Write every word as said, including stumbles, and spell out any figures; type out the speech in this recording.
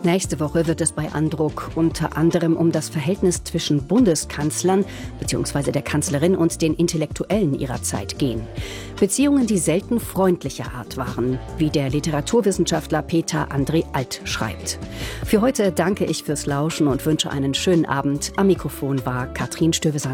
Nächste Woche wird es bei Andruck unter anderem um das Verhältnis zwischen Bundeskanzlern bzw. der Kanzlerin und den Intellektuellen ihrer Zeit gehen. Beziehungen, die selten freundlicher Art waren, wie der Literaturwissenschaftler Peter André Alt schreibt. Für heute danke ich fürs Lauschen und wünsche einen schönen Abend. Am Mikrofon war Katrin Stövesand.